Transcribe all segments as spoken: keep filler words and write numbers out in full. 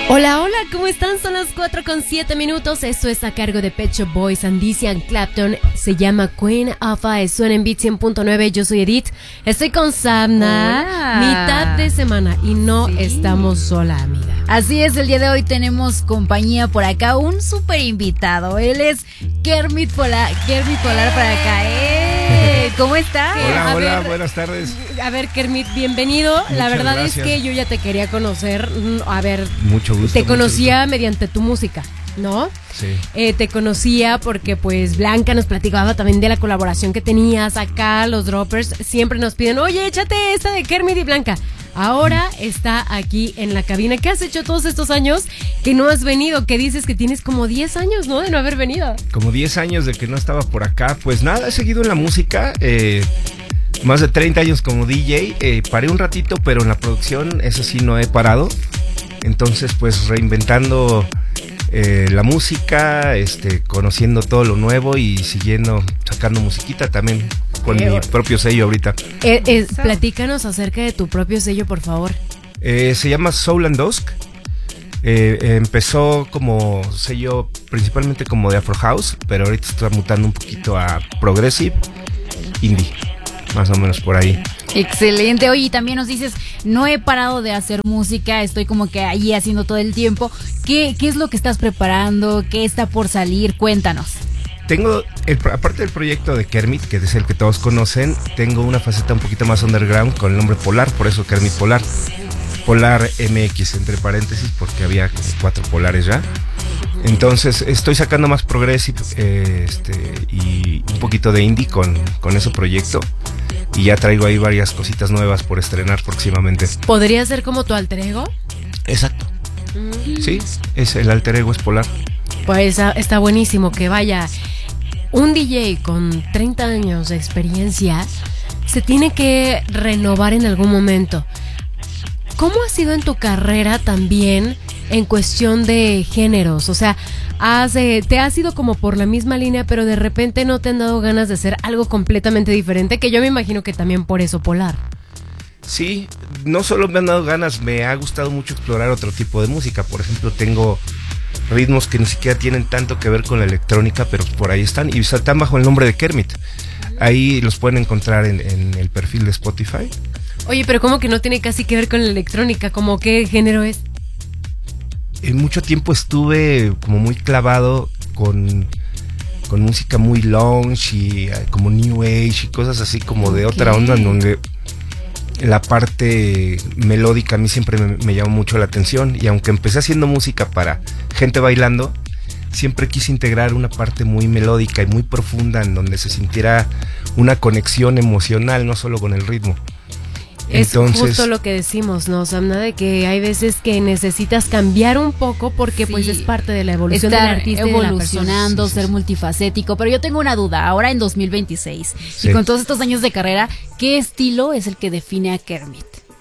Hola, hola, ¿cómo están? Son las cuatro con siete minutos. Esto es a cargo de Pet Shop Boys and D C and Clapton. Se llama Queen of Ice. Suena en Beat cien punto nueve. Yo soy Edith. Estoy con Samna. Hola. Mitad de semana y no sí. estamos sola, amiga. Así es, el día de hoy tenemos compañía por acá. Un súper invitado. Él es Kermit Polar. Kermit Polar para acá. ¡Eh! ¿Cómo estás? Hola, A hola, ver, buenas tardes. A ver, Kermit, bienvenido. Muchas La verdad gracias. es que yo ya te quería conocer. A ver, Mucho gusto. te mucho conocía gusto. mediante tu música, ¿no? Sí. Eh, te conocía porque pues Blanca nos platicaba también de la colaboración que tenías acá, los Droppers siempre nos piden, oye, échate esta de Kermit y Blanca. Ahora está aquí en la cabina. ¿Qué has hecho todos estos años que no has venido? Que dices que tienes como diez años, ¿no? De no haber venido. Como diez años de que no estaba por acá. Pues nada, he seguido en la música. Eh, más de treinta años como D J. Eh, paré un ratito, pero en la producción, eso sí, no he parado. Entonces, pues reinventando eh, la música, este, conociendo todo lo nuevo y siguiendo sacando musiquita también con Eh, mi propio sello ahorita. Eh, eh, platícanos acerca de tu propio sello, por favor. Eh, se llama Soul and Dusk. Eh, eh, empezó como sello principalmente como de Afro House, pero ahorita está mutando un poquito a Progressive Indie, más o menos por ahí. Excelente. Oye, y también nos dices, no he parado de hacer música, estoy como que ahí haciendo todo el tiempo. ¿Qué, qué es lo que estás preparando? ¿Qué está por salir? Cuéntanos. Tengo, el, aparte del proyecto de Kermit, que es el que todos conocen, tengo una faceta un poquito más underground con el nombre Polar, por eso Kermit Polar. Polar M X, entre paréntesis, porque había como cuatro polares ya. Entonces estoy sacando más progressive eh, este, y un poquito de indie con, con ese proyecto. Y ya traigo ahí varias cositas nuevas por estrenar próximamente. ¿Podría ser como tu alter ego? Exacto. Mm. Sí, es el alter ego es Polar. Pues está buenísimo que vaya. Un D J con treinta años de experiencia se tiene que renovar en algún momento. ¿Cómo ha sido en tu carrera también en cuestión de géneros? O sea, has, eh, te has ido como por la misma línea, pero de repente no te han dado ganas de hacer algo completamente diferente, que yo me imagino que también por eso Polar. Sí, no solo me han dado ganas, me ha gustado mucho explorar otro tipo de música. Por ejemplo, tengo ritmos que ni siquiera tienen tanto que ver con la electrónica, pero por ahí están y están bajo el nombre de Kermit. Ahí los pueden encontrar en, en el perfil de Spotify. Oye, pero ¿cómo que no tiene casi que ver con la electrónica? ¿Cómo qué género es? En mucho tiempo estuve como muy clavado con, con música muy lounge y uh, como New Age y cosas así como de okay. otra onda, en donde la parte melódica a mí siempre me, me llamó mucho la atención. Y aunque empecé haciendo música para gente bailando, siempre quise integrar una parte muy melódica y muy profunda en donde se sintiera una conexión emocional, no solo con el ritmo. Es Entonces, justo lo que decimos, ¿no, Samna? De que hay veces que necesitas cambiar un poco porque sí, pues es parte de la evolución del artista, evolucionando, de la ser sí, sí. multifacético. Pero yo tengo una duda, ahora en dos mil veintiséis sí. y con todos estos años de carrera, ¿qué estilo es el que define a Kermit?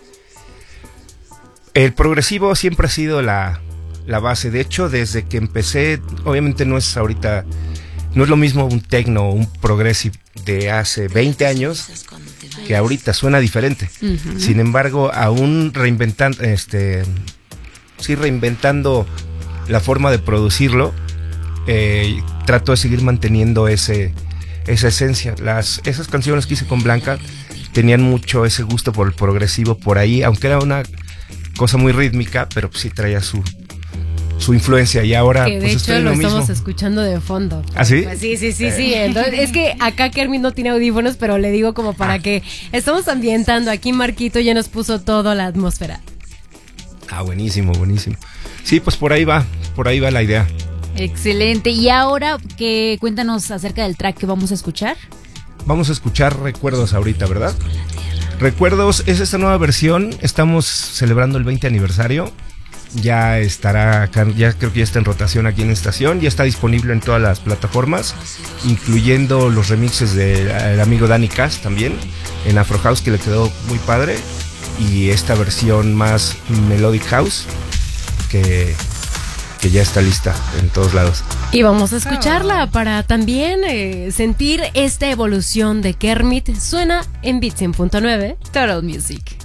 El progresivo siempre ha sido la, la base. De hecho, desde que empecé, obviamente no es ahorita, no es lo mismo un techno o un progressive de hace veinte años que ahorita, suena diferente. Uh-huh. Sin embargo, aún reinventando, este, sí, reinventando la forma de producirlo, eh, trato de seguir manteniendo ese, esa esencia. Las, esas canciones que hice con Blanca tenían mucho ese gusto por el progresivo por ahí, aunque era una cosa muy rítmica, pero sí traía su su influencia y ahora que de pues hecho estoy en lo, lo estamos mismo. escuchando de fondo. ¿Ah, sí? Pues sí, sí, sí, sí. Entonces, es que acá Kermit no tiene audífonos, pero le digo como para que estamos ambientando. Aquí Marquito ya nos puso toda la atmósfera. Ah, buenísimo, buenísimo. Sí, pues por ahí va, por ahí va la idea. Excelente. Y ahora que cuéntanos acerca del track que vamos a escuchar. Vamos a escuchar Recuerdos ahorita, ¿verdad? Recuerdos es esta nueva versión. Estamos celebrando el veinte aniversario. Ya estará acá, ya creo que ya está en rotación aquí en la estación, ya está disponible en todas las plataformas, incluyendo los remixes del amigo Danny Cass también, en Afro House, que le quedó muy padre, y esta versión más Melodic House, que, que ya está lista en todos lados. Y vamos a escucharla para también eh, sentir esta evolución de Kermit. Suena en Beat cien punto nueve. Total Music.